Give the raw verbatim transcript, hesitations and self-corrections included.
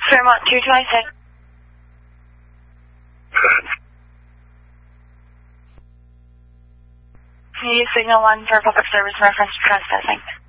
Fairmont two twenty-six. Can you use signal one for public service reference processing?